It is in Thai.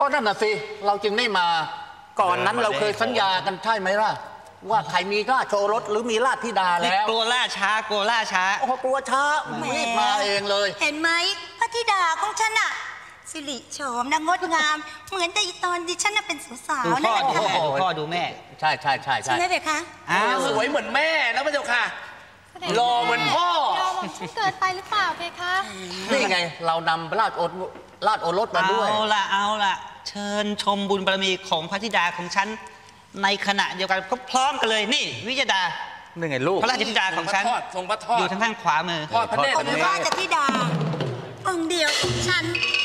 ก็นั่นน่ะสิเราจึงได้มาก่อนนั้นเราเคยสัญญากันใช่ไหมล่ะว่าใครมีราชโอรสหรือมีราชธิดาแล้วกลัวล่าช้ากลัวล่าช้าโอ้โหกลัวช้ารีบมาเองเลยเห็นไหมพระธิดาของฉันอะสิริโฉมนะงดงาม เหมือนแต่ตอนดิฉันน่ะเป็นสาวดูๆนั่พ่อนแหละดูค่ะแม่ดูพ่อดูแม่ใช่ใช่ใช่ใช่ใช่ไหมเบคะอ้าวสวยเหมือนแม่นะพระเจ้าค่ะหล่อเหมือนพ่อยอมฉันเกินไปหรือเปล่าเพคะนี่ไงเรานำราชโอรสมาด้วยเอาละเชิญชมบุญบารมีของพระธิดาของฉันในขณะเดียวกันก็พร้อมกันเลยนี่วิจดานี่ไงลูกพระราชธิดาของฉันทรงพระทอดอยู่ทางด้านขวามือทอดพระเนตรองค์ราชธิดาองค์เดียวของฉัน